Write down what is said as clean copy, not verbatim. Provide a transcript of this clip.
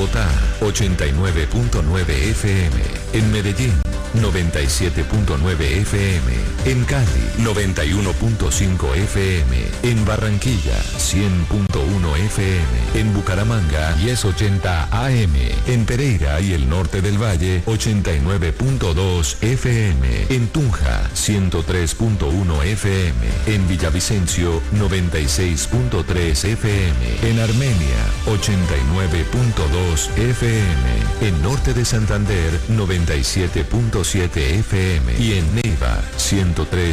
Bogotá, 89.9 FM. En Medellín, 97.9 FM. En Cali, 91.5 FM. En Barranquilla, 100.1 FM. En Bucaramanga, 1080 AM. En Pereira y el norte del Valle, 89.2 FM. En Tunja, 103.1 FM. En Villavicencio, 96.3 FM. En Armenia, 89.2 FM. En norte de Santander, 97.7 FM. Y en Neiva, 103.